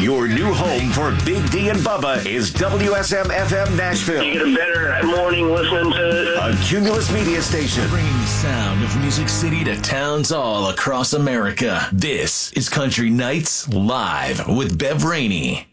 Your new home for Big D and Bubba is WSM-FM Nashville. You get a better morning listening to a Cumulus media station. Bringing the sound of Music City to towns all across America. This is Country Nights Live with Bev Rainey.